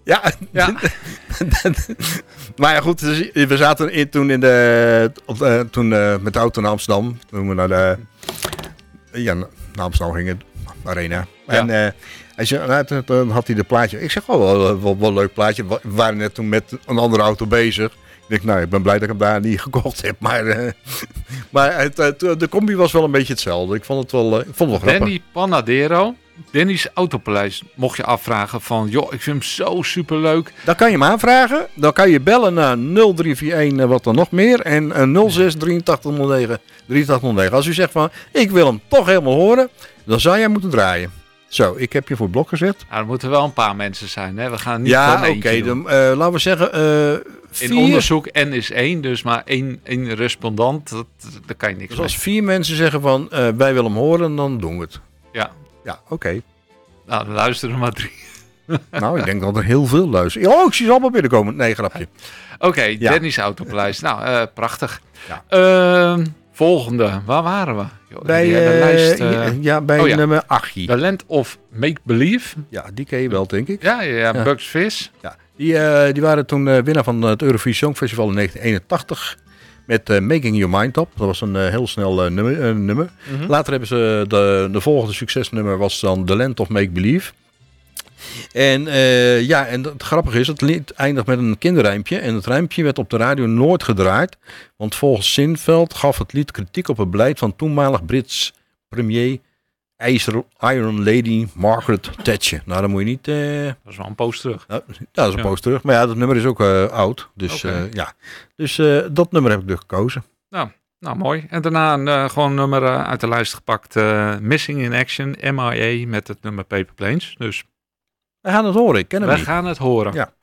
Ja. Maar ja, goed. Dus we zaten toen met de auto naar Amsterdam. Toen we naar Amsterdam gingen. Arena. Ja. En hij zei, toen had hij de plaatje. Ik zeg, wel leuk plaatje. We waren net toen met een andere auto bezig. Ik denk, ik ben blij dat ik hem daar niet gekocht heb. Maar de combi was wel een beetje hetzelfde. Ik vond het wel grappig. Danny Panadero. Danny's Autopaleis. Mocht je afvragen van, joh, ik vind hem zo superleuk. Dan kan je hem aanvragen. Dan kan je bellen naar 0341 wat dan nog meer. En 06 8309 3809. Als u zegt van, ik wil hem toch helemaal horen. Dan zou jij moeten draaien. Zo, ik heb je voor het blok gezet. Nou, er moeten wel een paar mensen zijn. Hè? We gaan niet gewoon eentje doen. Laten we zeggen 4. In onderzoek N is 1, dus maar één respondent. Daar kan je niks dus als 4 mensen zeggen van, wij willen hem horen, dan doen we het. Ja. Ja, oké. Nou, dan luisteren er maar 3. Nou, ik denk dat er heel veel luisteren. Oh, ik zie ze allemaal binnenkomen. Nee, grapje. Oké, Danny's Autopaleis. Nou, prachtig. Ja. Volgende, waar waren we? Bij nummer 8. The Land of Make Believe. Ja, die ken je wel, denk ik. Ja. Bugs Fizz. Ja, die waren toen winnaar van het Eurovisie Songfestival in 1981 met Making Your Mind Up. Dat was een heel snel nummer. Mm-hmm. Later hebben ze de volgende succesnummer was dan The Land of Make Believe. En en het grappige is, het lied eindigt met een kinderrijmpje. En het rijmpje werd op de radio nooit gedraaid. Want volgens Sinveld gaf het lied kritiek op het beleid van toenmalig Brits premier Iron Lady Margaret Thatcher. Nou, dan moet je niet... Dat is wel een poos terug. Nou, dat is een poos terug. Maar ja, dat nummer is ook oud. Dus Dus dat nummer heb ik dus gekozen. Nou, mooi. En daarna gewoon een nummer uit de lijst gepakt. Missing in Action, MIA, met het nummer Paper Planes. Dus... We gaan het horen, ik ken hem niet. We gaan het horen. Ja.